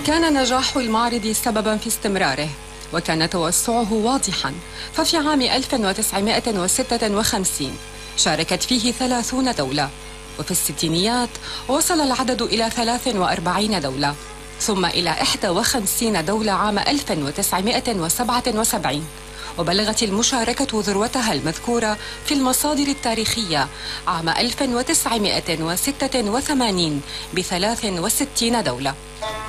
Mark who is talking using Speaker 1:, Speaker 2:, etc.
Speaker 1: كان نجاح المعرض سببا في استمراره، وكان توسعه واضحا، ففي عام 1956 شاركت فيه 30 دولة، وفي الستينيات وصل العدد إلى 43 دولة، ثم إلى 51 دولة عام 1977، وبلغت المشاركة ذروتها المذكورة في المصادر التاريخية عام 1986 ب 63 دولة.